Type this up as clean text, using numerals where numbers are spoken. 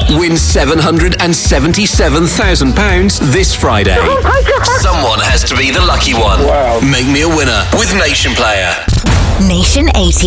Win £777,000 this Friday. Oh my God. Someone has to be the lucky one. Wow. Make me a winner with Nation Player. Nation 80.